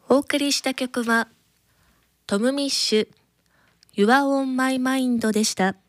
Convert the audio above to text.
お送りした曲はトム・ミッシュ Your on My Mind でした。